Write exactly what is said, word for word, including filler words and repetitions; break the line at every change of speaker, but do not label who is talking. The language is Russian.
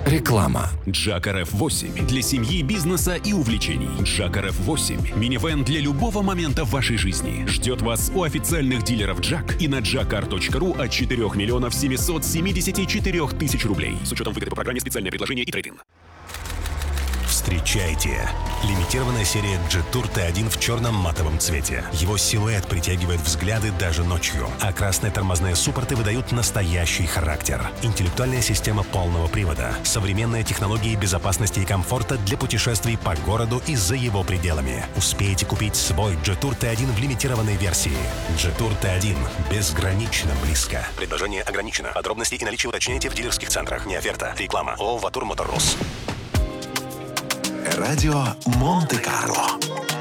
Реклама.
Джак эр эф восемь для семьи, бизнеса и увлечений. Джак эр эф восемь – минивэн для любого момента в вашей жизни. Ждет вас у официальных дилеров Джак и на джакар точка ру от четырех миллионов семьсот семьдесят четыре тысяч рублей. С учетом выгоды по программе «Специальное предложение» и трейд-ин.
Встречайте! Лимитированная серия Jetour ти один в черном матовом цвете. Его силуэт притягивает взгляды даже ночью, а красные тормозные суппорты выдают настоящий характер. Интеллектуальная система полного привода, современные технологии безопасности и комфорта для путешествий по городу и за его пределами. Успейте купить свой Jetour ти один в лимитированной версии. Jetour ти один. Безгранично близко. Предложение ограничено. Подробности и наличие уточняйте в дилерских центрах. Не оферта. Реклама. ООО «Ватур Моторрус».
Радио Монте-Карло.